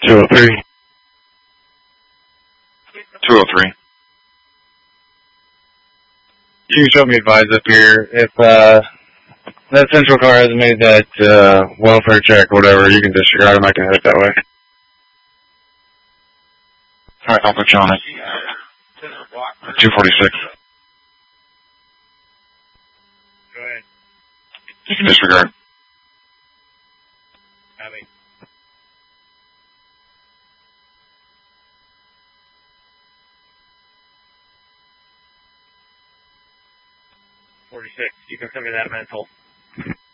203. 203. You can show me advise up here. If that central car hasn't made that welfare check or whatever, you can disregard them. I can head that way. Alright, I'll put you on it. 246. Go ahead. You can disregard. Copy. You can send me that mental.